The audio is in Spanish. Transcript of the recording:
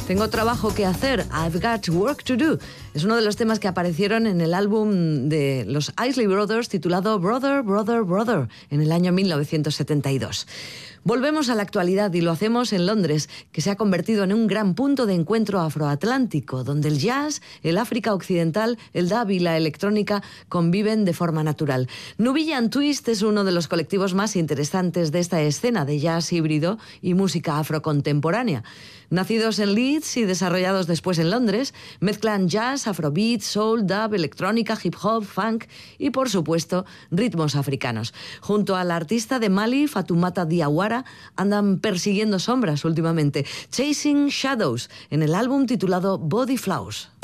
Tengo trabajo que hacer, I've got work to do. Es uno de los temas que aparecieron en el álbum de los Isley Brothers titulado Brother, Brother, Brother, en el año 1972. Volvemos a la actualidad y lo hacemos en Londres, que se ha convertido en un gran punto de encuentro afroatlántico, donde el jazz, el África occidental, el dub y la electrónica conviven de forma natural. Nubiyan Twist es uno de los colectivos más interesantes de esta escena de jazz híbrido y música afrocontemporánea. Nacidos en Leeds y desarrollados después en Londres, mezclan jazz, afrobeat, soul, dub, electrónica, hip hop, funk y, por supuesto, ritmos africanos. Junto al artista de Mali, Fatoumata Diawara, andan persiguiendo sombras últimamente, Chasing Shadows, en el álbum titulado Body Flows.